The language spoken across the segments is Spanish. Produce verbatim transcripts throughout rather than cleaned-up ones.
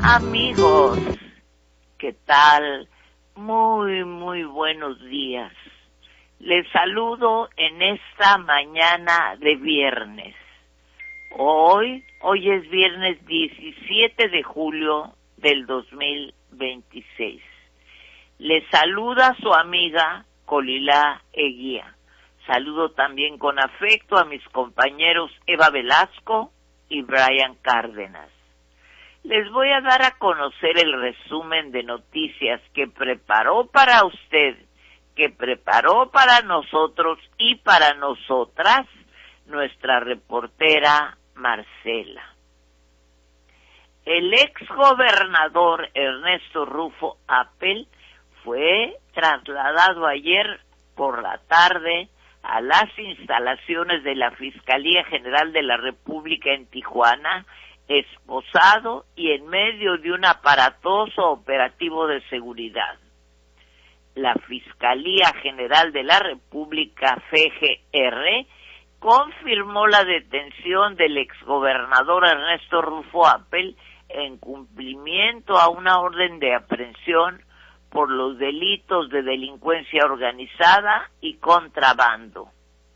Amigos, ¿qué tal? Muy, muy buenos días. Les saludo en esta mañana de viernes. Hoy, hoy es viernes diecisiete de julio del dos mil veintiséis. Les saluda su amiga Colilá Eguía. Saludo también con afecto a mis compañeros Eva Velasco y Brian Cárdenas. Les voy a dar a conocer el resumen de noticias que preparó para usted, que preparó para nosotros y para nosotras nuestra reportera Marcela. El exgobernador Ernesto Rufo Apel fue trasladado ayer por la tarde a las instalaciones de la Fiscalía General de la República en Tijuana, esposado y en medio de un aparatoso operativo de seguridad. La Fiscalía General de la República, F G R, confirmó la detención del exgobernador Ernesto Rufo Apel en cumplimiento a una orden de aprehensión por los delitos de delincuencia organizada y contrabando.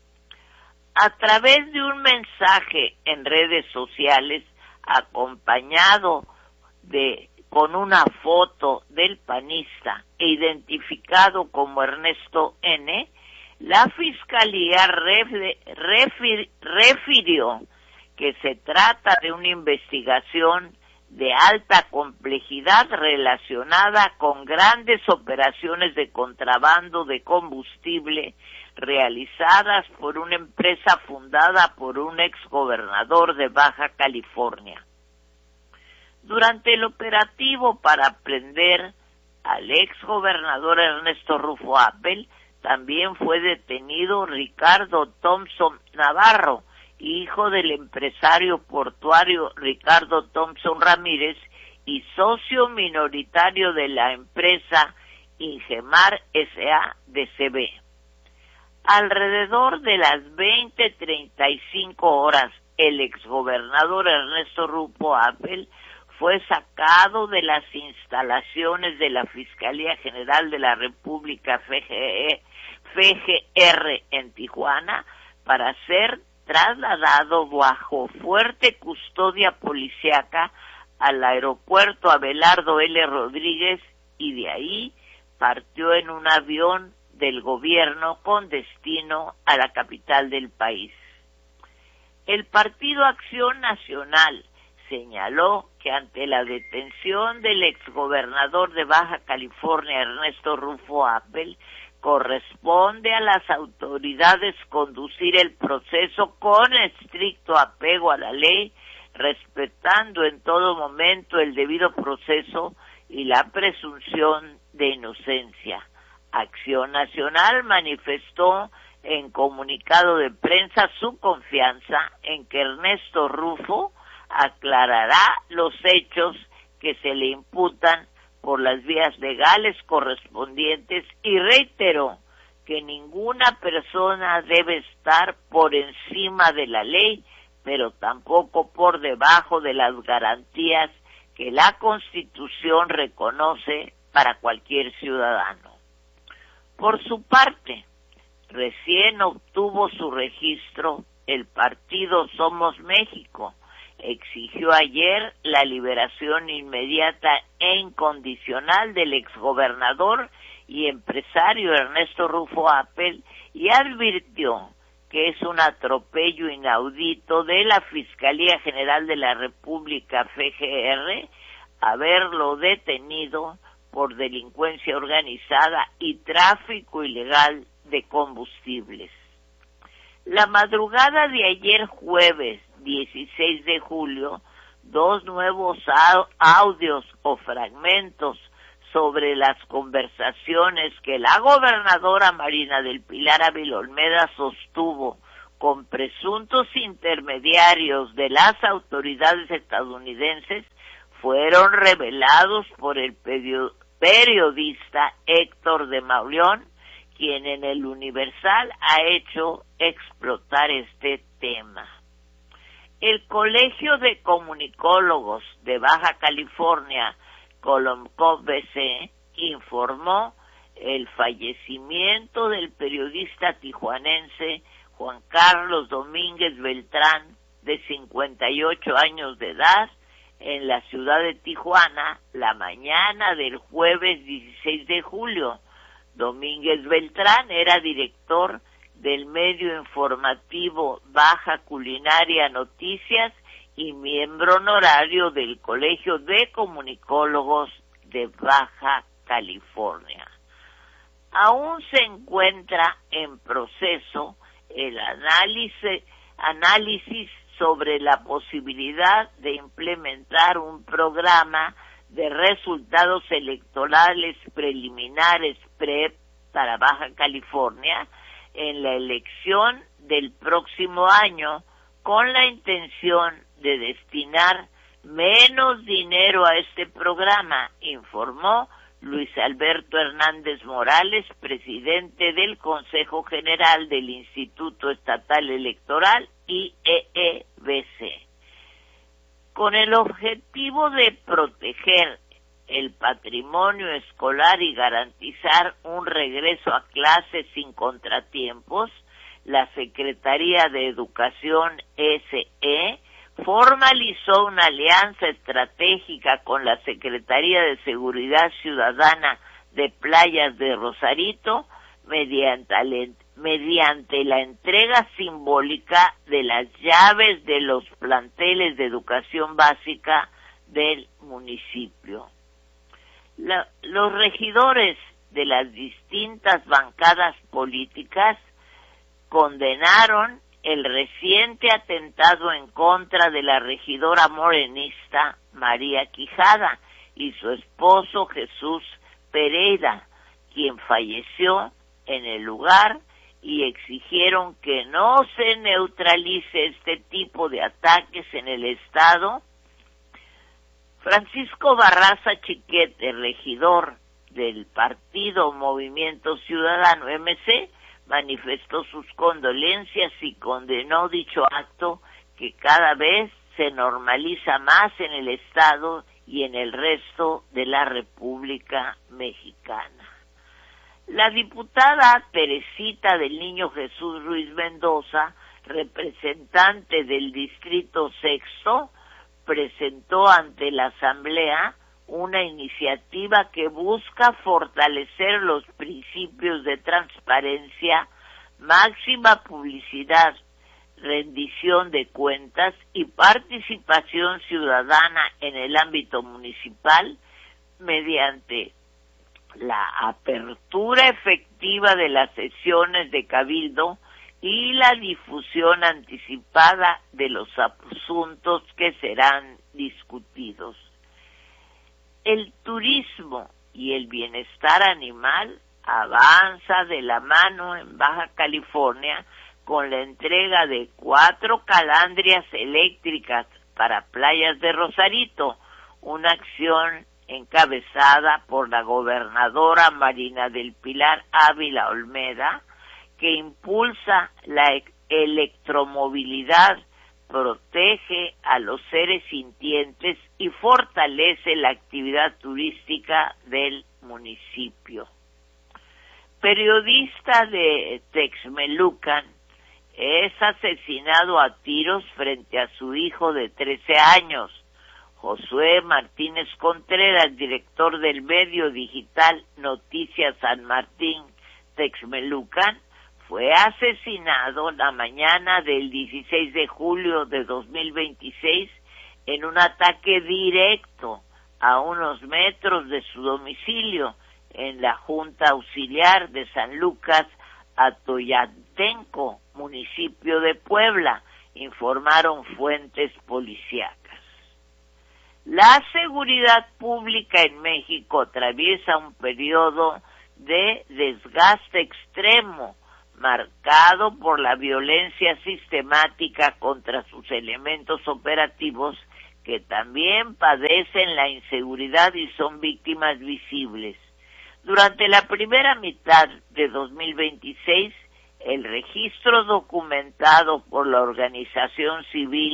A través de un mensaje en redes sociales, acompañado de con una foto del panista e identificado como Ernesto N., la Fiscalía refi, refi, refirió que se trata de una investigación de alta complejidad relacionada con grandes operaciones de contrabando de combustible realizadas por una empresa fundada por un exgobernador de Baja California. Durante el operativo para prender al exgobernador Ernesto Rufo Apel, también fue detenido Ricardo Thompson Navarro, hijo del empresario portuario Ricardo Thompson Ramírez y socio minoritario de la empresa Ingemar S A de C B. Alrededor de las veinte treinta y cinco horas, el exgobernador Ernesto Rufo Apel fue sacado de las instalaciones de la Fiscalía General de la República F G R en Tijuana para ser trasladado bajo fuerte custodia policíaca al aeropuerto Abelardo L. Rodríguez y de ahí partió en un avión del gobierno con destino a la capital del país. El Partido Acción Nacional señaló que ante la detención del exgobernador de Baja California, Ernesto Rufo Apel, corresponde a las autoridades conducir el proceso con estricto apego a la ley, respetando en todo momento el debido proceso y la presunción de inocencia. Acción Nacional manifestó en comunicado de prensa su confianza en que Ernesto Rufo aclarará los hechos que se le imputan por las vías legales correspondientes y reiteró que ninguna persona debe estar por encima de la ley, pero tampoco por debajo de las garantías que la Constitución reconoce para cualquier ciudadano. Por su parte, recién obtuvo su registro el partido Somos México. Exigió ayer la liberación inmediata e incondicional del exgobernador y empresario Ernesto Rufo Apel y advirtió que es un atropello inaudito de la Fiscalía General de la República F G R haberlo detenido por delincuencia organizada y tráfico ilegal de combustibles. La madrugada de ayer jueves dieciséis de julio, dos nuevos audios o fragmentos sobre las conversaciones que la gobernadora Marina del Pilar Ávila Olmeda sostuvo con presuntos intermediarios de las autoridades estadounidenses fueron revelados por el periodista Héctor de Mauleón, quien en el Universal ha hecho explotar este tema. El Colegio de Comunicólogos de Baja California, Colomcov B C, informó el fallecimiento del periodista tijuanense Juan Carlos Domínguez Beltrán, de cincuenta y ocho años de edad, en la ciudad de Tijuana, la mañana del jueves dieciséis de julio. Domínguez Beltrán era director del medio informativo Baja Culinaria Noticias y miembro honorario del Colegio de Comunicólogos de Baja California. Aún se encuentra en proceso el análisis, análisis sobre la posibilidad de implementar un programa de resultados electorales preliminares P R E P para Baja California en la elección del próximo año, con la intención de destinar menos dinero a este programa, informó Luis Alberto Hernández Morales, presidente del Consejo General del Instituto Estatal Electoral, I E E B C. Con el objetivo de proteger el patrimonio escolar y garantizar un regreso a clases sin contratiempos, la Secretaría de Educación S E formalizó una alianza estratégica con la Secretaría de Seguridad Ciudadana de Playas de Rosarito mediante, mediante la entrega simbólica de las llaves de los planteles de educación básica del municipio. La, los regidores de las distintas bancadas políticas condenaron el reciente atentado en contra de la regidora morenista María Quijada y su esposo Jesús Pereira, quien falleció en el lugar, y exigieron que no se neutralice este tipo de ataques en el Estado. Francisco Barraza Chiquete, regidor del partido Movimiento Ciudadano M C, manifestó sus condolencias y condenó dicho acto que cada vez se normaliza más en el Estado y en el resto de la República Mexicana. La diputada Teresita del Niño Jesús Ruiz Mendoza, representante del Distrito Sexto, presentó ante la Asamblea una iniciativa que busca fortalecer los principios de transparencia, máxima publicidad, rendición de cuentas y participación ciudadana en el ámbito municipal mediante la apertura efectiva de las sesiones de cabildo y la difusión anticipada de los asuntos que serán discutidos. El turismo y el bienestar animal avanza de la mano en Baja California con la entrega de cuatro calandrias eléctricas para Playas de Rosarito, una acción encabezada por la gobernadora Marina del Pilar Ávila Olmeda, que impulsa la electromovilidad, protege a los seres sintientes y fortalece la actividad turística del municipio. Periodista de Texmelucan es asesinado a tiros frente a su hijo de trece años. Josué Martínez Contreras, director del medio digital Noticias San Martín Texmelucan, fue asesinado la mañana del dieciséis de julio de dos mil veintiséis en un ataque directo a unos metros de su domicilio en la Junta Auxiliar de San Lucas Atoyatenco, municipio de Puebla, informaron fuentes policíacas. La seguridad pública en México atraviesa un periodo de desgaste extremo, marcado por la violencia sistemática contra sus elementos operativos, que también padecen la inseguridad y son víctimas visibles. Durante la primera mitad de dos mil veintiséis, el registro documentado por la organización civil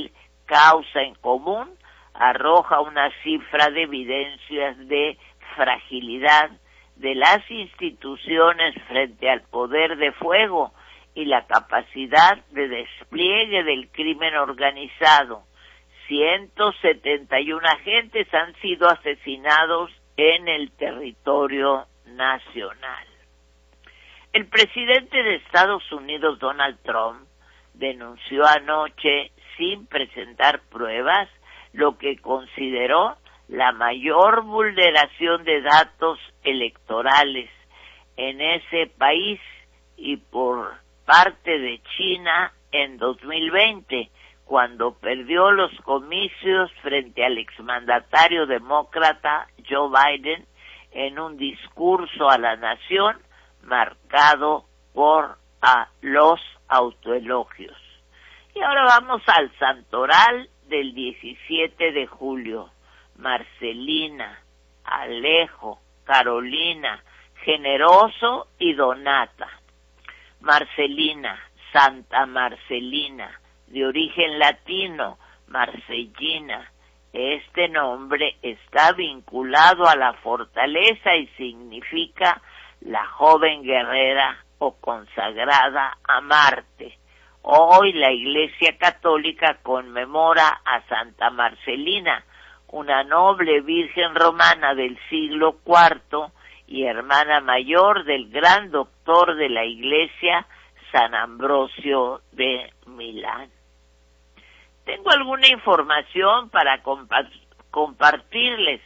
causa en común arroja una cifra de evidencias de fragilidad de las instituciones frente al poder de fuego y la capacidad de despliegue del crimen organizado. ciento setenta y uno agentes han sido asesinados en el territorio nacional. El presidente de Estados Unidos, Donald Trump, denunció anoche, sin presentar pruebas, lo que consideró la mayor vulneración de datos electorales en ese país y por parte de China en dos mil veinte, cuando perdió los comicios frente al exmandatario demócrata Joe Biden en un discurso a la nación marcado por a los autoelogios. Y ahora vamos al santoral del diecisiete de julio. Marcelina, Alejo, Carolina, Generoso y Donata. Marcelina, Santa Marcelina, de origen latino, Marcellina. Este nombre está vinculado a la fortaleza y significa la joven guerrera o consagrada a Marte. Hoy la Iglesia Católica conmemora a Santa Marcelina, una noble virgen romana del siglo cuarto y hermana mayor del gran doctor de la Iglesia, San Ambrosio de Milán. Tengo alguna información para compa- compartirles,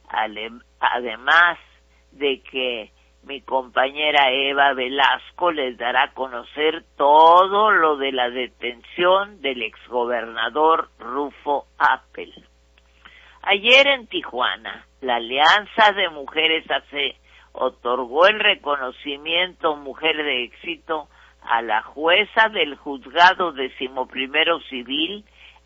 además de que mi compañera Eva Velasco les dará a conocer todo lo de la detención del exgobernador Rufo Appel. Ayer en Tijuana, la Alianza de Mujeres A C otorgó el reconocimiento Mujer de Éxito a la jueza del Juzgado Decimoprimero Civil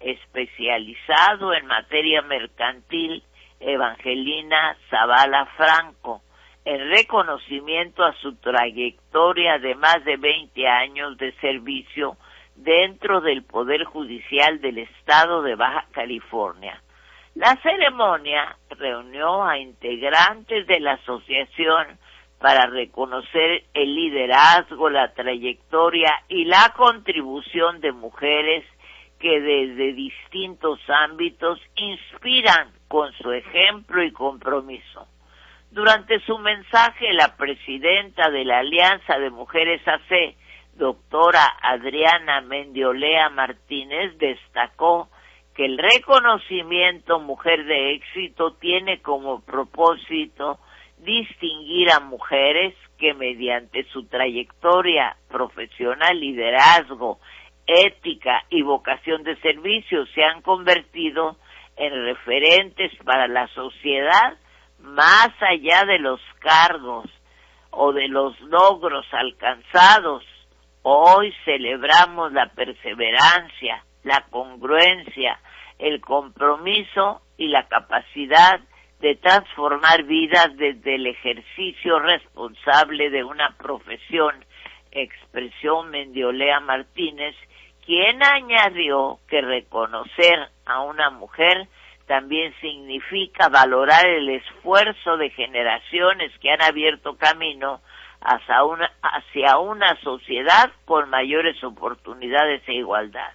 especializado en materia mercantil, Evangelina Zavala Franco, en reconocimiento a su trayectoria de más de veinte años de servicio dentro del Poder Judicial del Estado de Baja California. La ceremonia reunió a integrantes de la asociación para reconocer el liderazgo, la trayectoria y la contribución de mujeres que desde distintos ámbitos inspiran con su ejemplo y compromiso. Durante su mensaje, la presidenta de la Alianza de Mujeres A C, doctora Adriana Mendiolea Martínez, destacó que el reconocimiento Mujer de Éxito tiene como propósito distinguir a mujeres que mediante su trayectoria profesional, liderazgo, ética y vocación de servicio se han convertido en referentes para la sociedad más allá de los cargos o de los logros alcanzados. Hoy celebramos la perseverancia, la congruencia, el compromiso y la capacidad de transformar vidas desde el ejercicio responsable de una profesión, expresó Mendiolea Martínez, quien añadió que reconocer a una mujer también significa valorar el esfuerzo de generaciones que han abierto camino hacia una, hacia una sociedad con mayores oportunidades e igualdad.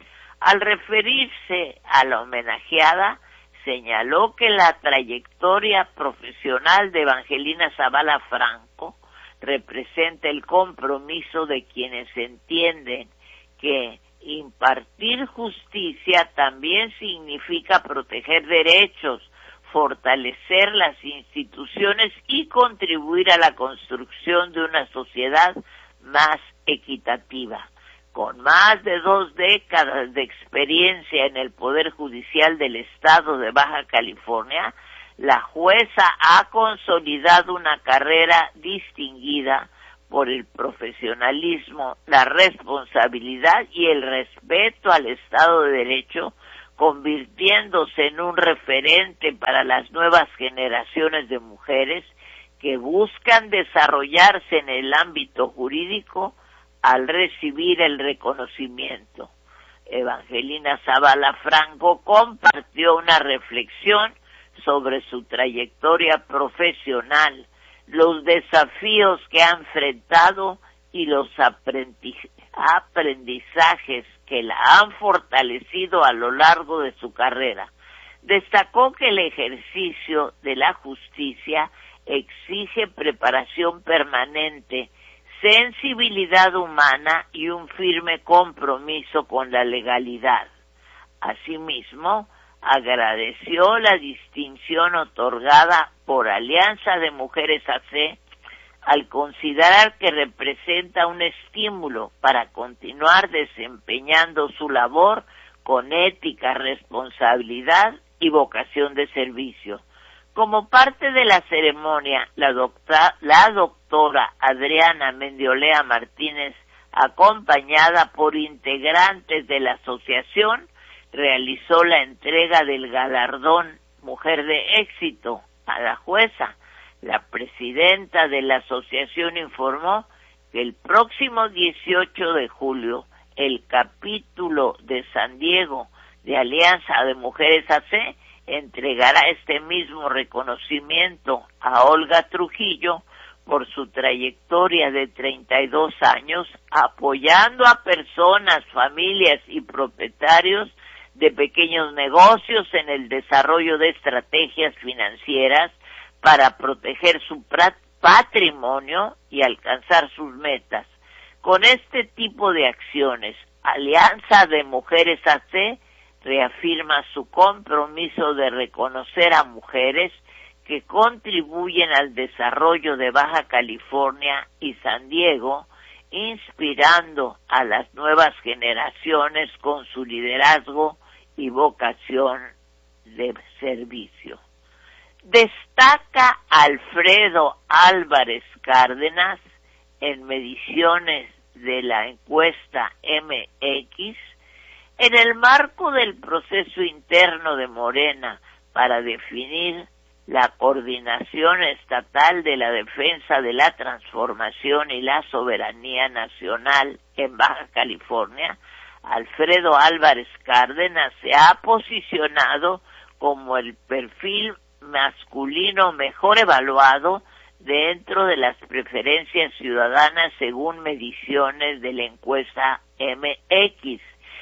Al referirse a la homenajeada, señaló que la trayectoria profesional de Evangelina Zavala Franco representa el compromiso de quienes entienden que impartir justicia también significa proteger derechos, fortalecer las instituciones y contribuir a la construcción de una sociedad más equitativa. Con más de dos décadas de experiencia en el Poder Judicial del Estado de Baja California, la jueza ha consolidado una carrera distinguida por el profesionalismo, la responsabilidad y el respeto al Estado de Derecho, convirtiéndose en un referente para las nuevas generaciones de mujeres que buscan desarrollarse en el ámbito jurídico al recibir el reconocimiento. Evangelina Zavala Franco compartió una reflexión sobre su trayectoria profesional, los desafíos que ha enfrentado y los aprendizajes que la han fortalecido a lo largo de su carrera. Destacó que el ejercicio de la justicia exige preparación permanente, sensibilidad humana y un firme compromiso con la legalidad. Asimismo, agradeció la distinción otorgada por Alianza de Mujeres A C al considerar que representa un estímulo para continuar desempeñando su labor con ética, responsabilidad y vocación de servicio. Como parte de la ceremonia, la, docta, la doctora Adriana Mendiolea Martínez, acompañada por integrantes de la asociación, realizó la entrega del galardón Mujer de Éxito a la jueza. La presidenta de la asociación informó que el próximo dieciocho de julio, el capítulo de San Diego de Alianza de Mujeres A C entregará este mismo reconocimiento a Olga Trujillo por su trayectoria de treinta y dos años apoyando a personas, familias y propietarios de pequeños negocios en el desarrollo de estrategias financieras para proteger su patrimonio y alcanzar sus metas. Con este tipo de acciones, Alianza de Mujeres A C reafirma su compromiso de reconocer a mujeres que contribuyen al desarrollo de Baja California y San Diego, inspirando a las nuevas generaciones con su liderazgo y vocación de servicio. Destaca Alfredo Álvarez Cárdenas en mediciones de la encuesta M X, en el marco del proceso interno de Morena para definir la coordinación estatal de la defensa de la transformación y la soberanía nacional en Baja California, Alfredo Álvarez Cárdenas se ha posicionado como el perfil masculino mejor evaluado dentro de las preferencias ciudadanas según mediciones de la encuesta M X,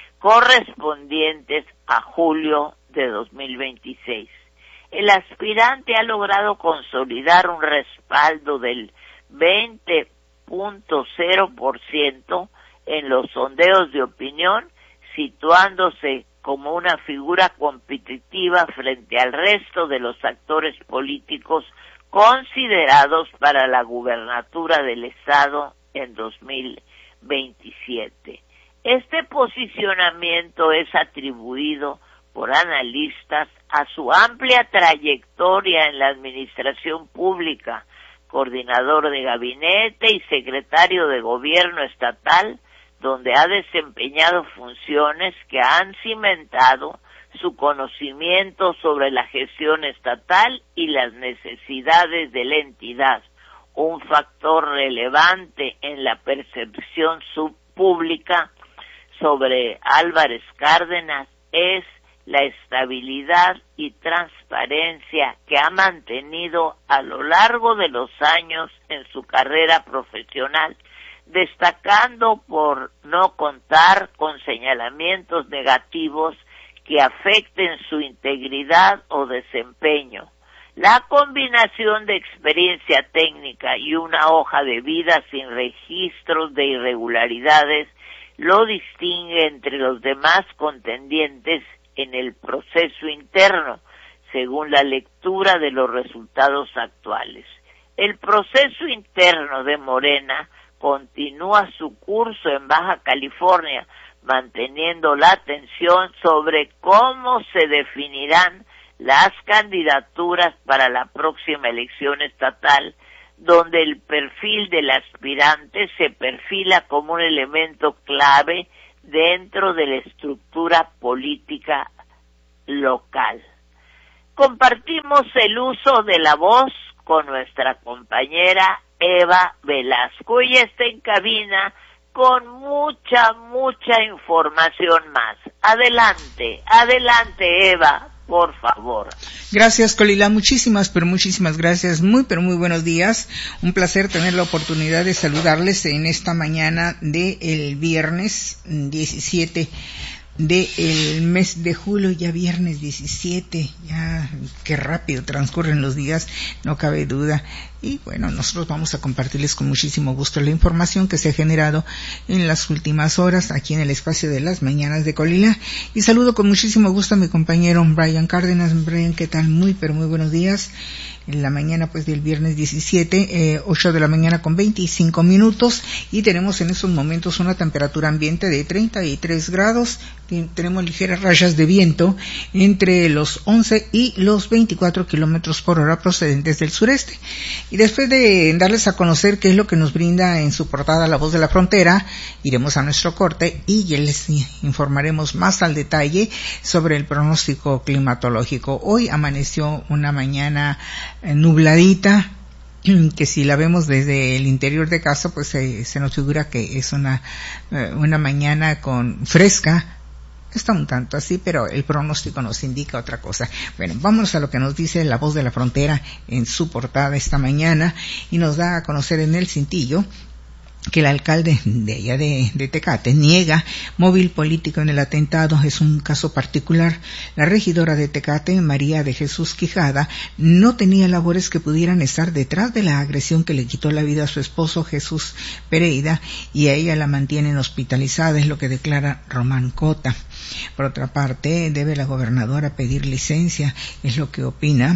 correspondientes a julio de dos mil veintiséis. El aspirante ha logrado consolidar un respaldo del veinte punto cero por ciento en los sondeos de opinión, situándose como una figura competitiva frente al resto de los actores políticos considerados para la gubernatura del Estado en dos mil veintisiete. Este posicionamiento es atribuido por analistas a su amplia trayectoria en la administración pública, coordinador de gabinete y secretario de gobierno estatal, donde ha desempeñado funciones que han cimentado su conocimiento sobre la gestión estatal y las necesidades de la entidad. Un factor relevante en la percepción subpública sobre Álvarez Cárdenas es la estabilidad y transparencia que ha mantenido a lo largo de los años en su carrera profesional, destacando por no contar con señalamientos negativos que afecten su integridad o desempeño. La combinación de experiencia técnica y una hoja de vida sin registros de irregularidades lo distingue entre los demás contendientes en el proceso interno, según la lectura de los resultados actuales. El proceso interno de Morena continúa su curso en Baja California, manteniendo la atención sobre cómo se definirán las candidaturas para la próxima elección estatal, donde el perfil del aspirante se perfila como un elemento clave dentro de la estructura política local. Compartimos el uso de la voz con nuestra compañera Eva Velasco. Ella está en cabina con mucha, mucha información más. Adelante, adelante, Eva, por favor. Gracias, Colila, muchísimas, pero muchísimas gracias. Muy, pero muy buenos días. Un placer tener la oportunidad de saludarles en esta mañana del viernes diecisiete del mes de julio, ya viernes diecisiete, ya qué rápido transcurren los días, no cabe duda. Y bueno, nosotros vamos a compartirles con muchísimo gusto la información que se ha generado en las últimas horas aquí en el espacio de las mañanas de Colila. Y saludo con muchísimo gusto a mi compañero Brian Cárdenas. Brian, ¿qué tal? Muy, pero muy buenos días. En la mañana pues del viernes diecisiete, eh, ocho de la mañana con veinticinco minutos, y tenemos en estos momentos una temperatura ambiente de treinta y tres grados, tenemos ligeras rachas de viento entre los once y los veinticuatro kilómetros por hora procedentes del sureste. Y después de darles a conocer qué es lo que nos brinda en su portada La Voz de la Frontera, iremos a nuestro corte y ya les informaremos más al detalle sobre el pronóstico climatológico. Hoy amaneció una mañana nubladita, que si la vemos desde el interior de casa, pues eh, se nos figura que es una, eh, una mañana con fresca. Está un tanto así, pero el pronóstico nos indica otra cosa. Bueno, vámonos a lo que nos dice La Voz de la Frontera en su portada esta mañana, y nos da a conocer en el cintillo que el alcalde de allá de, de Tecate niega móvil político en el atentado. Es un caso particular. La regidora de Tecate, María de Jesús Quijada, no tenía labores que pudieran estar detrás de la agresión que le quitó la vida a su esposo Jesús Pereira, y a ella la mantienen hospitalizada, es lo que declara Román Cota. Por otra parte, debe la gobernadora pedir licencia, es lo que opina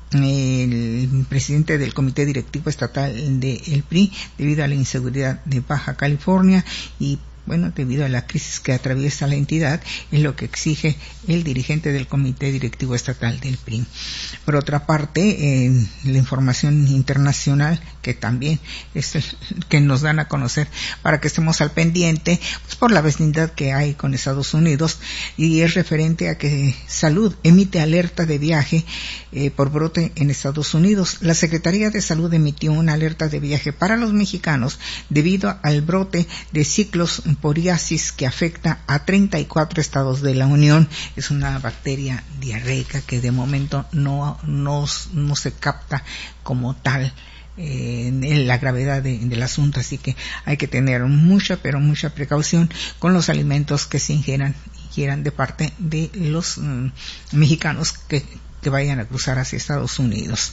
el presidente del Comité Directivo Estatal del P R I, debido a la inseguridad de Baja California y bueno, debido a la crisis que atraviesa la entidad, es lo que exige el dirigente del Comité Directivo Estatal del P R I. Por otra parte, eh, la información internacional que también es el que nos dan a conocer para que estemos al pendiente, pues por la vecindad que hay con Estados Unidos, y es referente a que Salud emite alerta de viaje eh, por brote en Estados Unidos. La Secretaría de Salud emitió una alerta de viaje para los mexicanos debido al brote de ciclos poriasis que afecta a treinta y cuatro estados de la Unión. Es una bacteria diarreica que de momento no, no, no se capta como tal eh, en la gravedad de, del asunto, así que hay que tener mucha, pero mucha precaución con los alimentos que se ingieran, ingieran de parte de los mm, mexicanos que, que vayan a cruzar hacia Estados Unidos.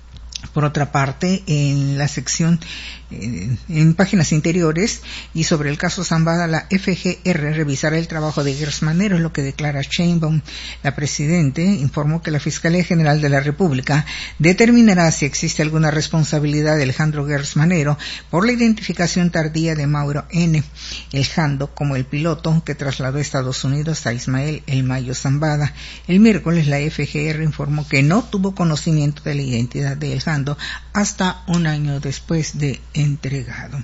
Por otra parte, en la sección, eh, en páginas interiores y sobre el caso Zambada, la F G R revisará el trabajo de Gers Manero, es lo que declara Sheinbaum. La Presidente informó que la Fiscalía General de la República determinará si existe alguna responsabilidad de Alejandro Gers Manero por la identificación tardía de Mauro N., el Jando, como el piloto que trasladó a Estados Unidos a Ismael El Mayo Zambada. El miércoles la F G R informó que no tuvo conocimiento de la identidad de El Jando hasta un año después de entregado.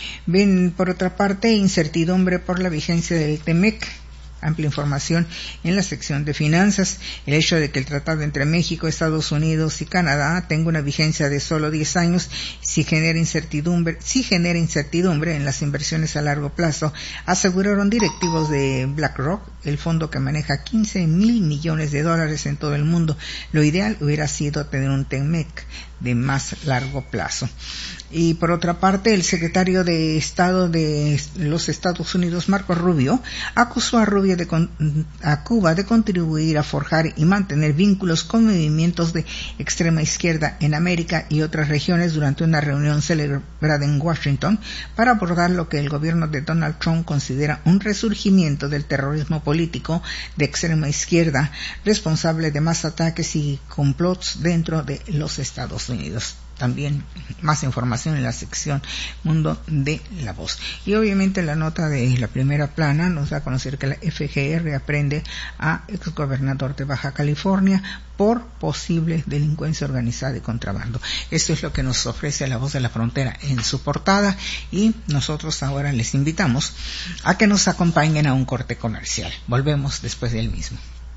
Bien, por otra parte, incertidumbre por la vigencia del T M E C. Amplia información en la sección de finanzas. El hecho de que el tratado entre México, Estados Unidos y Canadá tenga una vigencia de solo diez años sí genera incertidumbre, sí genera incertidumbre en las inversiones a largo plazo, aseguraron directivos de BlackRock, el fondo que maneja quince mil millones de dólares en todo el mundo. Lo ideal hubiera sido tener un T M E C de más largo plazo. Y por otra parte, el secretario de Estado de los Estados Unidos, Marco Rubio, acusó a, Rubio de con, a Cuba de contribuir a forjar y mantener vínculos con movimientos de extrema izquierda en América y otras regiones durante una reunión celebrada en Washington para abordar lo que el gobierno de Donald Trump considera un resurgimiento del terrorismo político de extrema izquierda, responsable de más ataques y complots dentro de los Estados Unidos. También más información en la sección Mundo de la Voz. Y obviamente la nota de la primera plana nos da a conocer que la F G R aprende a exgobernador de Baja California por posible delincuencia organizada y contrabando. Esto es lo que nos ofrece La Voz de la Frontera en su portada, y nosotros ahora les invitamos a que nos acompañen a un corte comercial. Volvemos después del mismo.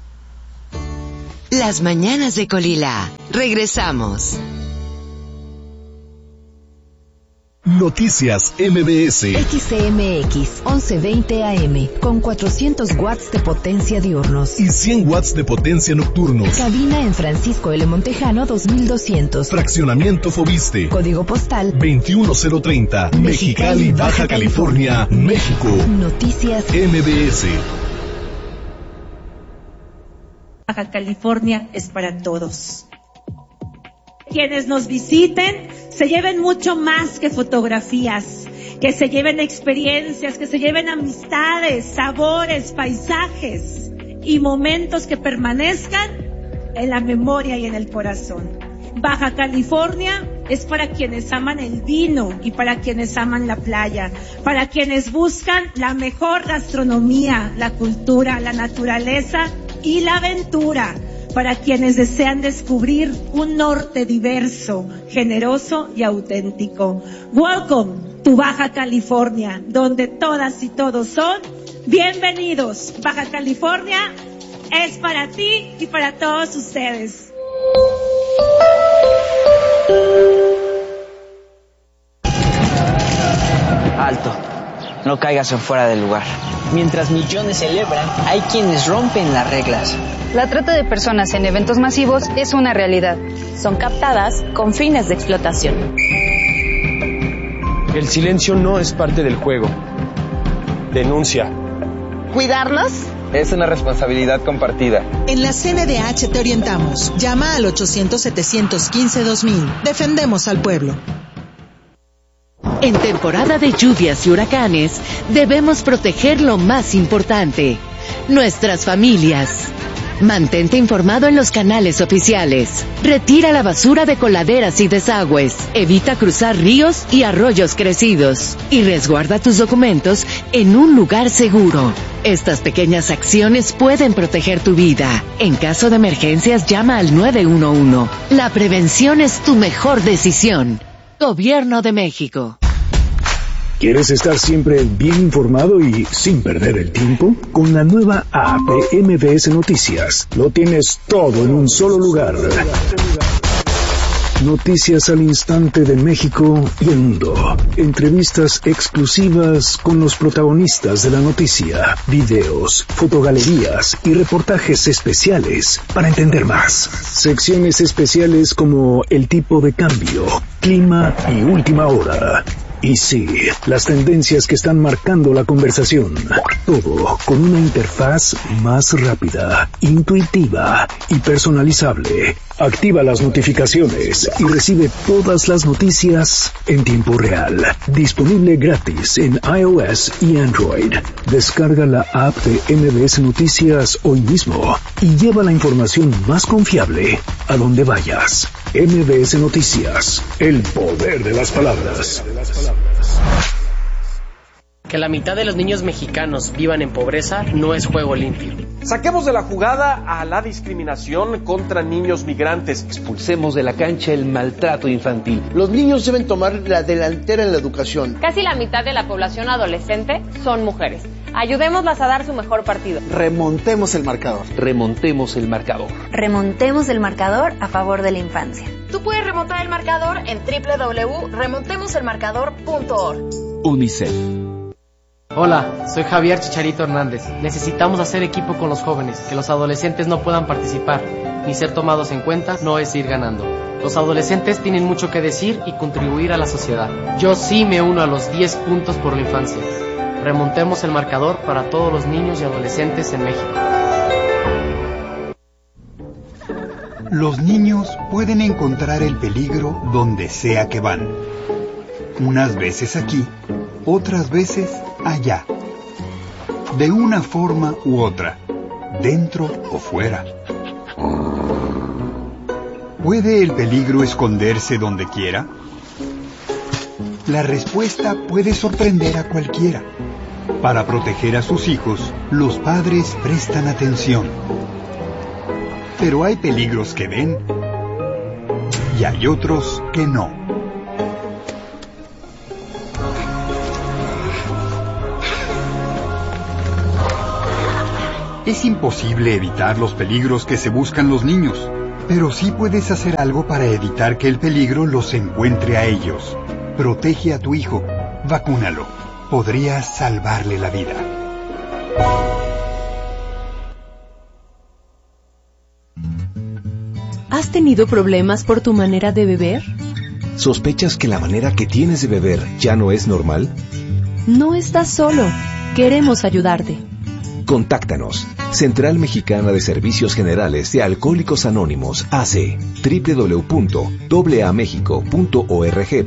Las mañanas de Colila. Regresamos. Noticias M B S. X M X once veinte A M con cuatrocientos watts de potencia diurnos y cien watts de potencia nocturnos. Cabina en Francisco L. Montejano dos mil doscientos. Fraccionamiento Fobiste. Código postal veintiuno cero treinta. Mexicali, Baja California, México. Noticias M B S. Baja California es para todos. Quienes nos visiten se lleven mucho más que fotografías, que se lleven experiencias, que se lleven amistades, sabores, paisajes y momentos que permanezcan en la memoria y en el corazón. Baja California es para quienes aman el vino y para quienes aman la playa, para quienes buscan la mejor gastronomía, la cultura, la naturaleza y la aventura, para quienes desean descubrir un norte diverso, generoso y auténtico. Welcome to Baja California, donde todas y todos son bienvenidos. Baja California es para ti y para todos ustedes. Alto, no caigas en fuera del lugar. Mientras millones celebran, hay quienes rompen las reglas. La trata de personas en eventos masivos es una realidad. Son captadas con fines de explotación. El silencio no es parte del juego. Denuncia. ¿Cuidarnos? Es una responsabilidad compartida. En la C N D H te orientamos. Llama al ochocientos, setecientos quince, dos mil. Defendemos al pueblo. En temporada de lluvias y huracanes, debemos proteger lo más importante, nuestras familias. Mantente informado en los canales oficiales. Retira la basura de coladeras y desagües. Evita cruzar ríos y arroyos crecidos. Y resguarda tus documentos en un lugar seguro. Estas pequeñas acciones pueden proteger tu vida. En caso de emergencias, llama al nueve uno uno. La prevención es tu mejor decisión. Gobierno de México. ¿Quieres estar siempre bien informado y sin perder el tiempo? Con la nueva app de M B S Noticias, lo tienes todo en un solo lugar. Noticias al instante de México y el mundo. Entrevistas exclusivas con los protagonistas de la noticia. Videos, fotogalerías y reportajes especiales para entender más. Secciones especiales como el tipo de cambio, clima y última hora. Y sí, las tendencias que están marcando la conversación. Todo con una interfaz más rápida, intuitiva y personalizable. Activa las notificaciones y recibe todas las noticias en tiempo real. Disponible gratis en iOS y Android. Descarga la app de M B S Noticias hoy mismo y lleva la información más confiable a donde vayas. M B S Noticias, el poder de las palabras. Que la mitad de los niños mexicanos vivan en pobreza no es juego limpio. Saquemos de la jugada a la discriminación contra niños migrantes. Expulsemos de la cancha el maltrato infantil. Los niños deben tomar la delantera en la educación. Casi la mitad de la población adolescente son mujeres. Ayudémoslas a dar su mejor partido. Remontemos el marcador. Remontemos el marcador. Remontemos el marcador a favor de la infancia. Tú puedes remontar el marcador en doble u doble u doble u punto remontemos el marcador punto org. UNICEF. Hola, soy Javier Chicharito Hernández. Necesitamos hacer equipo con los jóvenes. Que los adolescentes no puedan participar ni ser tomados en cuenta no es ir ganando. Los adolescentes tienen mucho que decir y contribuir a la sociedad. Yo sí me uno a los diez puntos por la infancia. Remontemos el marcador para todos los niños y adolescentes en México. Los niños pueden encontrar el peligro donde sea que van. Unas veces aquí, otras veces allá. De una forma u otra, dentro o fuera. ¿Puede el peligro esconderse donde quiera? La respuesta puede sorprender a cualquiera. Para proteger a sus hijos, los padres prestan atención. Pero hay peligros que ven y hay otros que no. Es imposible evitar los peligros que se buscan los niños, pero sí puedes hacer algo para evitar que el peligro los encuentre a ellos. Protege a tu hijo. Vacúnalo. Podrías salvarle la vida. ¿Has tenido problemas por tu manera de beber? ¿Sospechas que la manera que tienes de beber ya no es normal? No estás solo. Queremos ayudarte. Contáctanos. Central Mexicana de Servicios Generales de Alcohólicos Anónimos, A C. doble u doble u doble u punto a mexico punto org